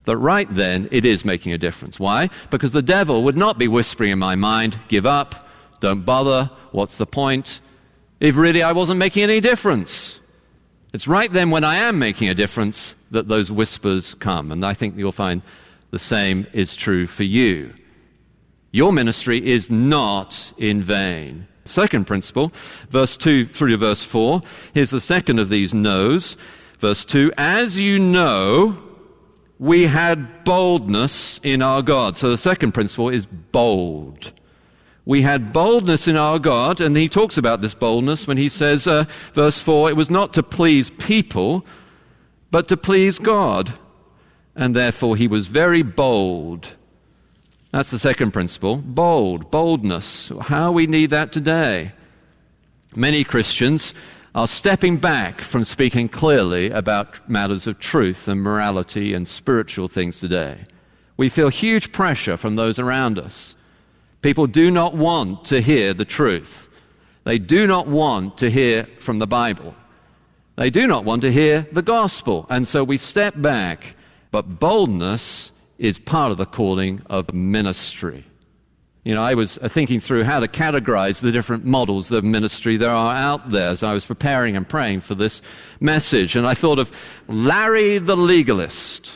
That right then, it is making a difference. Why? Because the devil would not be whispering in my mind, give up, don't bother, what's the point, if really I wasn't making any difference. It's right then when I am making a difference that those whispers come. And I think you'll find the same is true for you. Your ministry is not in vain. Second principle, verse 2 through to verse 4. Here's the second of these no's. Verse 2, as you know, we had boldness in our God. So the second principle is bold. We had boldness in our God, and he talks about this boldness when he says, verse 4, it was not to please people, but to please God. And therefore he was very bold. That's the second principle, boldness. How we need that today. Many Christians are stepping back from speaking clearly about matters of truth and morality and spiritual things today. We feel huge pressure from those around us. People do not want to hear the truth. They do not want to hear from the Bible. They do not want to hear the gospel. And so we step back. But boldness is part of the calling of ministry. You know, I was thinking through how to categorize the different models of ministry there are out there as I was preparing and praying for this message. And I thought of Larry the legalist.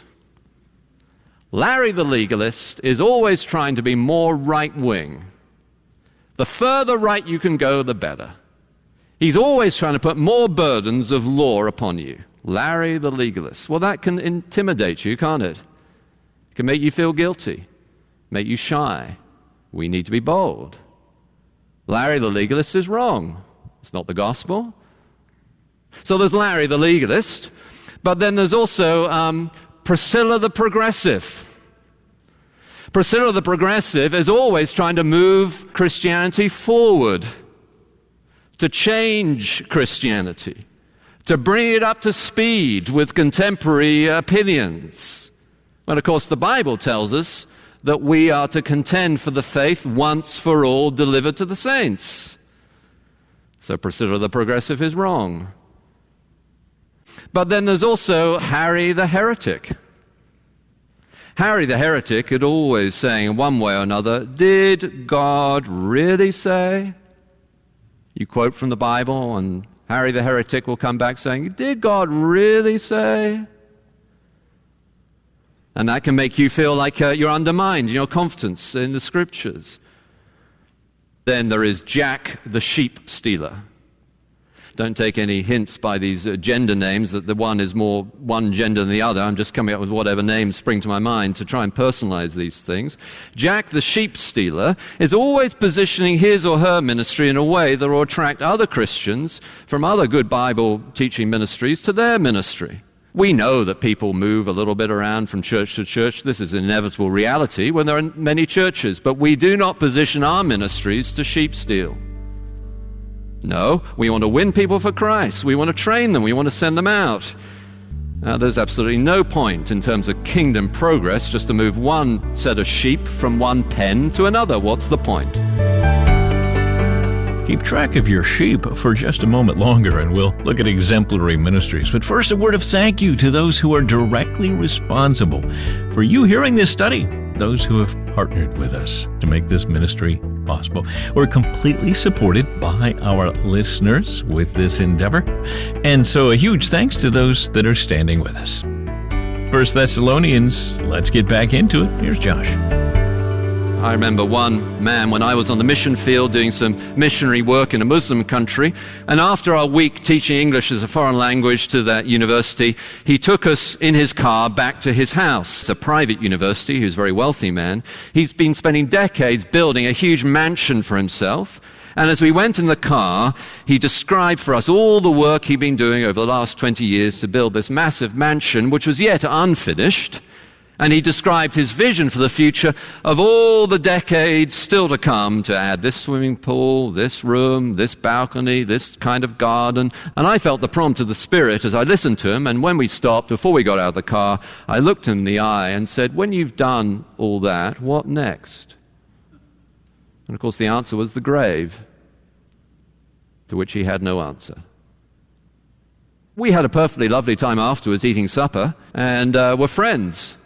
Larry the legalist is always trying to be more right-wing. The further right you can go, the better. He's always trying to put more burdens of law upon you. Larry the legalist. Well, that can intimidate you, can't it? It can make you feel guilty, make you shy. We need to be bold. Larry the legalist is wrong. It's not the gospel. So there's Larry the legalist, but then there's also Priscilla the progressive. Priscilla the progressive is always trying to move Christianity forward, to change Christianity, to bring it up to speed with contemporary opinions. And of course, the Bible tells us that we are to contend for the faith once for all delivered to the saints. So Priscilla the progressive is wrong. But then there's also Harry the heretic. Harry the heretic is always saying in one way or another, did God really say? You quote from the Bible and Harry the heretic will come back saying, did God really say? And that can make you feel like you're undermined in your confidence in the Scriptures. Then there is Jack the sheep stealer. Don't take any hints by these gender names that the one is more one gender than the other. I'm just coming up with whatever names spring to my mind to try and personalize these things. Jack the sheep stealer is always positioning his or her ministry in a way that will attract other Christians from other good Bible teaching ministries to their ministry. We know that people move a little bit around from church to church. This is an inevitable reality when there are many churches. But we do not position our ministries to sheep steal. No, we want to win people for Christ. We want to train them. We want to send them out. There's absolutely no point in terms of kingdom progress just to move one set of sheep from one pen to another. What's the point? Keep track of your sheep for just a moment longer, and we'll look at exemplary ministries. But first, a word of thank you to those who are directly responsible for you hearing this study, those who have partnered with us to make this ministry possible. We're completely supported by our listeners with this endeavor, and so a huge thanks to those that are standing with us. 1 Thessalonians, let's get back into it. Here's Josh. I remember one man when I was on the mission field doing some missionary work in a Muslim country, and after our week teaching English as a foreign language to that university, he took us in his car back to his house. It's a private university. He was a very wealthy man. He's been spending decades building a huge mansion for himself. And as we went in the car, he described for us all the work he'd been doing over the last 20 years to build this massive mansion, which was yet unfinished. And he described his vision for the future of all the decades still to come to add this swimming pool, this room, this balcony, this kind of garden. And I felt the prompt of the Spirit as I listened to him. And when we stopped, before we got out of the car, I looked him in the eye and said, when you've done all that, what next? And of course the answer was the grave, to which he had no answer. We had a perfectly lovely time afterwards eating supper and were friends.